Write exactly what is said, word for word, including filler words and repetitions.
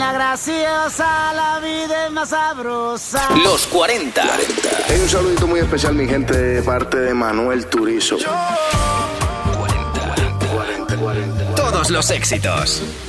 niña graciosa, la vida es más sabrosa. Los cuarenta. Hay un saludito muy especial, mi gente, de parte de Manuel Turizo. cuarenta, cuarenta, cuarenta. Todos los éxitos.